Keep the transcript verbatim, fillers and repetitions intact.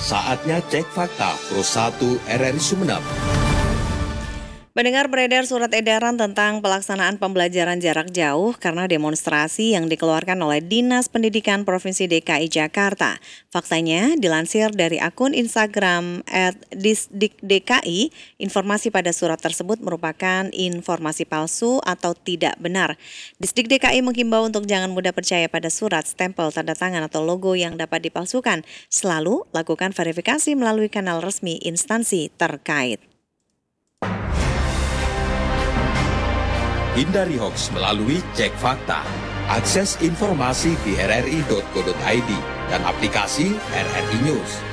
Saatnya cek fakta Pro satu R R I Sumeneb. Mendengar beredar surat edaran tentang pelaksanaan pembelajaran jarak jauh karena demonstrasi yang dikeluarkan oleh Dinas Pendidikan Provinsi D K I Jakarta. Faktanya, dilansir dari akun Instagram et disdikdki, informasi pada surat tersebut merupakan informasi palsu atau tidak benar. Disdik D K I menghimbau untuk jangan mudah percaya pada surat, stempel, tanda tangan, atau logo yang dapat dipalsukan. Selalu lakukan verifikasi melalui kanal resmi instansi terkait. Hindari hoaks melalui cek fakta. Akses informasi di r r i titik co titik i d dan aplikasi R R I News.